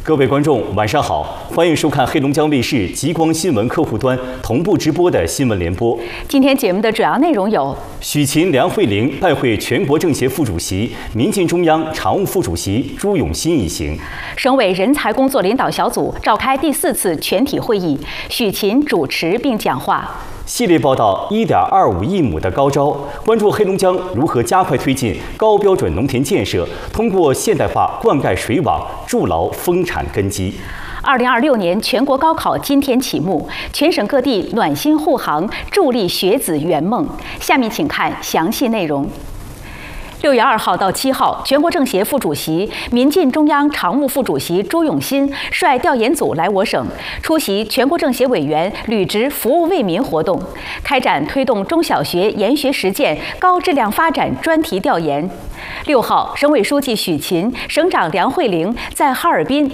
各位观众，晚上好，欢迎收看黑龙江卫视极光新闻客户端同步直播的新闻联播。 今天节目的主要内容有： 许勤、梁慧玲拜会全国政协副主席、民进中央常务副主席朱永新一行； 省委人才工作领导小组召开第4次全体会议，许勤主持并讲话。 系列报道1.25亿亩的高招，关注黑龙江如何加快推进高标准农田建设，通过现代化灌溉水网筑牢丰产根基。 2026年全国高考今天启幕，全省各地暖心护航，助力学子圆梦。下面请看详细内容。6月2号到7号，全国政协副主席、民进中央常务副主席朱永新率调研组来我省，出席全国政协委员履职服务为民活动，开展推动中小学研学实践高质量发展专题调研。6号，省委书记许勤、省长梁慧玲在哈尔滨